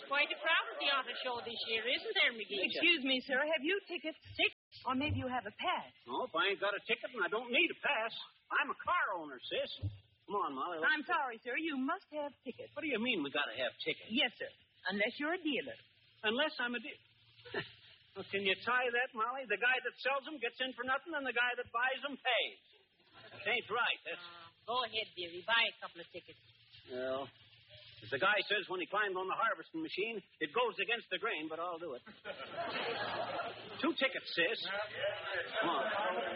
quite a crowd at the auto show this year, isn't there, McGee? Excuse me, sir. Have you tickets? Or maybe you have a pass. No, if I ain't got a ticket, and I don't need a pass. I'm a car owner, sis. Come on, Molly. I'm sorry, sir. You must have tickets. What do you mean we got to have tickets? Yes, sir. Unless you're a dealer. Unless I'm a dealer. Well, can you tie that, Molly? The guy that sells them gets in for nothing, and the guy that buys them pays. That ain't right. That's... Go ahead, dearie. Buy a couple of tickets. Well, as the guy says when he climbed on the harvesting machine, it goes against the grain, but I'll do it. 2 tickets, sis. Come on.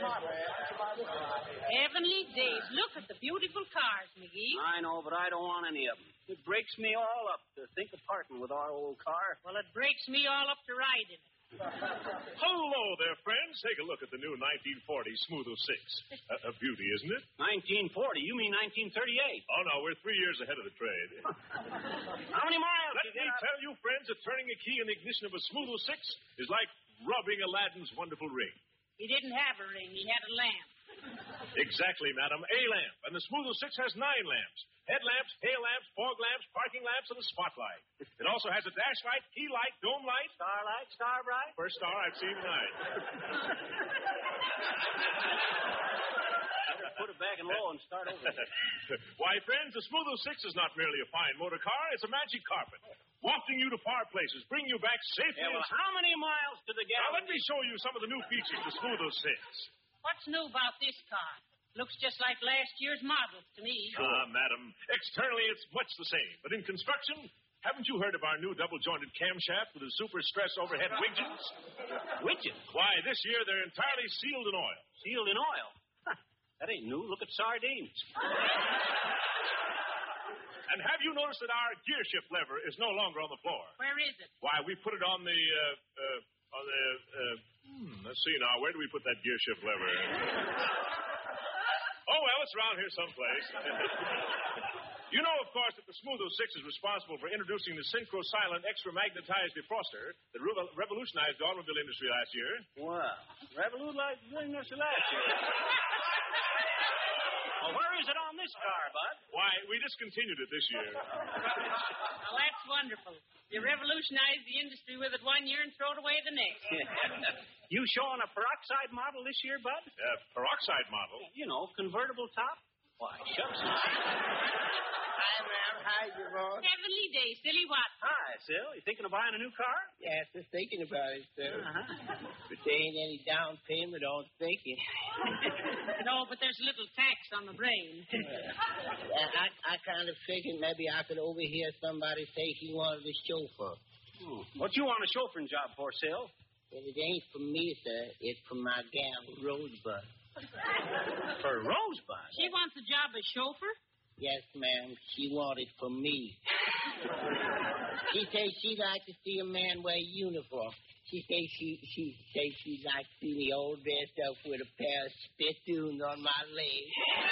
Heavenly days. Look at the beautiful cars, McGee. I know, but I don't want any of them. It breaks me all up to think of parting with our old car. Well, it breaks me all up to ride in it. Hello there, friends. Take a look at the new 1940 Smootho 6. A beauty, isn't it? 1940? You mean 1938? Oh, no, we're 3 years ahead of the trade. How many miles? Let me tell you, friends, that turning a key in the ignition of a Smootho 6 is like rubbing Aladdin's wonderful ring. He didn't have a ring. He had a lamp. Exactly, madam. A lamp. And the Smootho 6 has 9 lamps. Headlamps, tail lamps, fog lamps, parking lamps, and a spotlight. It also has a dash light, key light, dome light. Starlight, star bright? First star I've seen tonight. Put it back in low and start over. Why, friends, the Smootho 6 is not merely a fine motor car. It's a magic carpet. Wafting you to far places, bring you back safely. Yeah, well, how many miles to the gallon? Now, let me show you some of the new features of the Smootho 6. What's new about this car? Looks just like last year's model to me. Ah, madam. Externally, it's much the same. But in construction, haven't you heard of our new double-jointed camshaft with a super-stress overhead widgets? Widgets? Why, this year they're entirely sealed in oil. Sealed in oil? Huh. That ain't new. Look at sardines. And have you noticed that our gear shift lever is no longer on the floor? Where is it? Why, we put it on the, let's see now. Where do we put that gear shift lever? Oh, well, it's around here someplace. You know, of course, that the Smootho 6 is responsible for introducing the synchro-silent extra-magnetized defroster that revolutionized the automobile industry last year. Wow. Revolutionized the industry last year. Well, where is it on this car, Bud? Why, we discontinued it this year. Well, that's wonderful. You revolutionized the industry with it 1 year and throw it away the next. You showing a peroxide model this year, Bud? Peroxide model? You know, convertible top. Why, shucks. Hi, ma'am. Hi, Javon. Heavenly days, silly what? Hi, Sil. You thinking of buying a new car? Yes, just thinking about it, sir. Uh-huh. But there ain't any down payment on thinking. No, but there's a little tax on the brain. I kind of figured maybe I could overhear somebody say he wanted a chauffeur. What you want a chauffeuring job for, Sil? Well, it ain't for me, sir. It's for my gal, Rosebud. For Rosebud? She wants a job as chauffeur? Yes, ma'am. She wanted for me. She says she'd like to see a man wear uniform. She says she'd like to see me all dressed up with a pair of spittoons on my legs.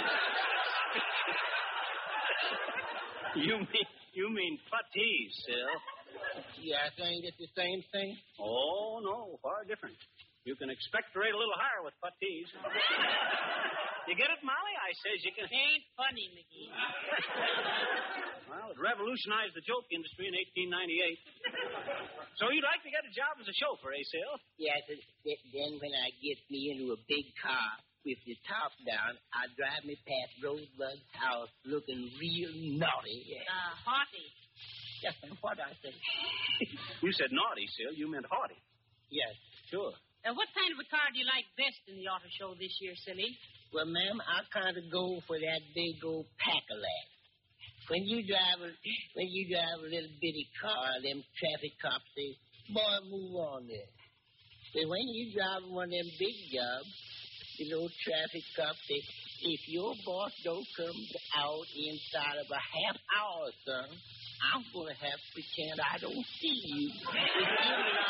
You mean puttees, Sil? Yes, ain't it the same thing? Oh, no, far different. You can expect to rate a little higher with puttees. You get it, Molly? I says you can... Ain't funny, McGee. Well, it revolutionized the joke industry in 1898. So you'd like to get a job as a chauffeur, eh, Sil? Yes, then when I get me into a big car with the top down, I drive me past Rosebud's house looking real naughty. Haughty. Yes, what I say? You said naughty, Sil. You meant haughty. Yes. Sure. What kind of a car do you like best in the auto show this year, silly? Well, ma'am, I kind of go for that big old Cadillac. When you drive a little bitty car, them traffic cops say, "Boy, move on there." But when you drive one of them big jobs, the little traffic cops say, "If your boss don't come out inside of a half hour, son, I'm going to have to pretend I don't see you."